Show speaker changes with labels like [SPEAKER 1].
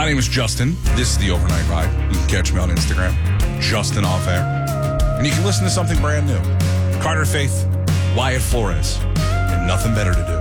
[SPEAKER 1] My name is Justin. This is the Overnight Ride. You can catch me on Instagram, Justin Off Air. And you can listen to something brand new. Carter Faith, Wyatt Flores, and Nothing Better to Do.